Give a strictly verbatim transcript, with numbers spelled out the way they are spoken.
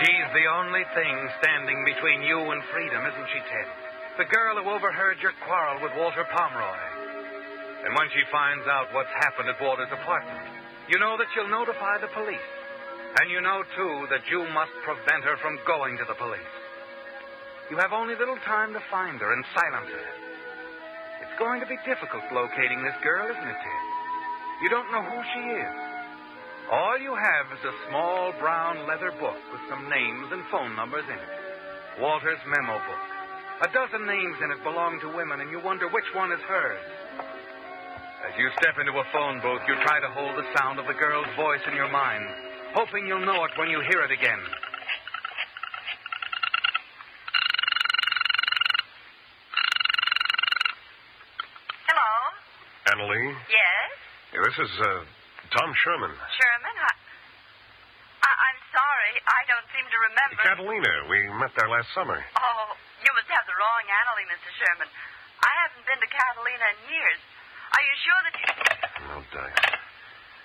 She's the only thing standing between you and freedom, isn't she, Ted? The girl who overheard your quarrel with Walter Pomeroy. And when she finds out what's happened at Walter's apartment, you know that she'll notify the police. And you know, too, that you must prevent her from going to the police. You have only little time to find her and silence her. It's going to be difficult locating this girl, isn't it, Ted? You don't know who she is. All you have is a small brown leather book with some names and phone numbers in it. Walter's memo book. A dozen names in it belong to women, and you wonder which one is hers. As you step into a phone booth, you try to hold the sound of the girl's voice in your mind, hoping you'll know it when you hear it again. Hello? Annalie? Yes? Yeah, this is, uh, Tom Sherman. Sherman? I, I, I'm sorry. I don't seem to remember. Catalina. We met there last summer. Oh, you must have the wrong Annalie, Mister Sherman. I haven't been to Catalina in years. Are you sure that you... No dice.